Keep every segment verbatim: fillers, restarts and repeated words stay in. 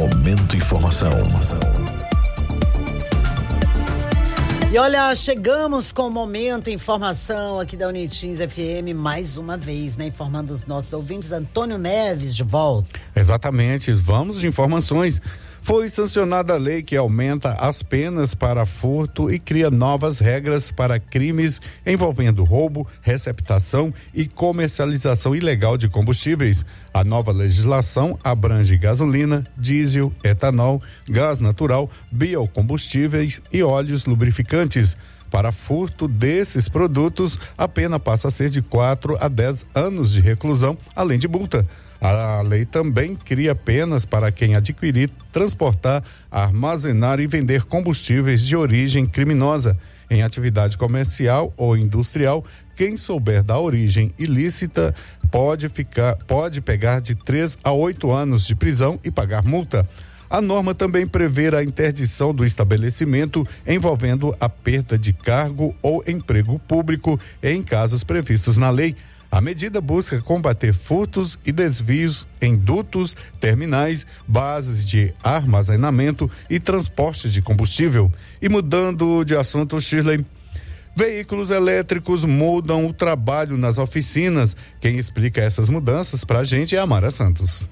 Momento Informação. E olha, chegamos com o Momento Informação aqui da Unitins F M, mais uma vez, né? Informando os nossos ouvintes. Antônio Neves, de volta. Exatamente, vamos de informações. Foi sancionada a lei que aumenta as penas para furto e cria novas regras para crimes envolvendo roubo, receptação e comercialização ilegal de combustíveis. A nova legislação abrange gasolina, diesel, etanol, gás natural, biocombustíveis e óleos lubrificantes. Para furto desses produtos, a pena passa a ser de quatro a dez anos de reclusão, além de multa. A lei também cria penas para quem adquirir, transportar, armazenar e vender combustíveis de origem criminosa. Em atividade comercial ou industrial, quem souber da origem ilícita pode ficar, pode pegar de três a oito anos de prisão e pagar multa. A norma também prevê a interdição do estabelecimento envolvendo a perda de cargo ou emprego público em casos previstos na lei. A medida busca combater furtos e desvios em dutos, terminais, bases de armazenamento e transporte de combustível. E mudando de assunto, Shirley, veículos elétricos mudam o trabalho nas oficinas. Quem explica essas mudanças pra gente é a Mara Santos.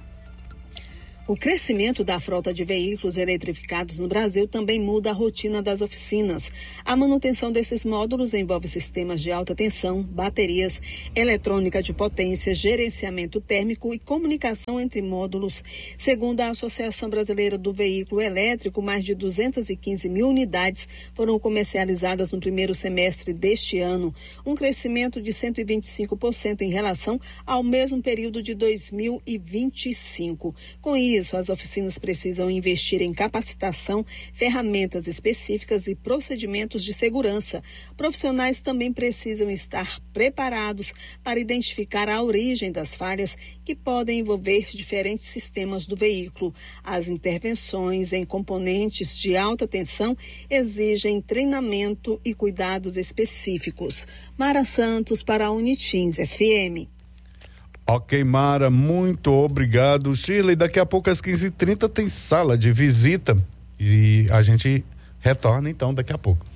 O crescimento da frota de veículos eletrificados no Brasil também muda a rotina das oficinas. A manutenção desses módulos envolve sistemas de alta tensão, baterias, eletrônica de potência, gerenciamento térmico e comunicação entre módulos. Segundo a Associação Brasileira do Veículo Elétrico, mais de duzentas e quinze mil unidades foram comercializadas no primeiro semestre deste ano, um crescimento de cento e vinte e cinco por cento em relação ao mesmo período de dois mil e vinte e cinco. Com isso, as oficinas precisam investir em capacitação, ferramentas específicas e procedimentos de segurança. Profissionais também precisam estar preparados para identificar a origem das falhas que podem envolver diferentes sistemas do veículo. As intervenções em componentes de alta tensão exigem treinamento e cuidados específicos. Mara Santos para a Unitins F M. Ok, Mara, muito obrigado. Shirley, daqui a pouco às quinze e trinta tem sala de visita e a gente retorna então daqui a pouco.